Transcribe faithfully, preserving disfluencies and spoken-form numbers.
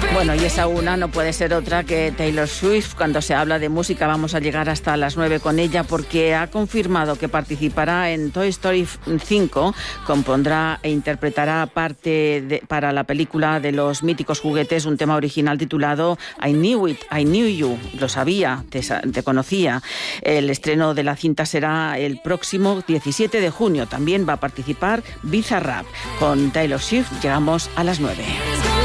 Bueno, y esa una no puede ser otra que Taylor Swift. Cuando se habla de música vamos a llegar hasta las nueve con ella, porque ha confirmado que participará en Toy Story cinco, compondrá e interpretará parte de, para la película de los míticos juguetes, un tema original titulado I Knew It, I Knew You, lo sabía, te, te conocía. El estreno de la cinta será el próximo diecisiete de junio. También va a participar Bizarrap. Con Taylor Swift llegamos a las nueve.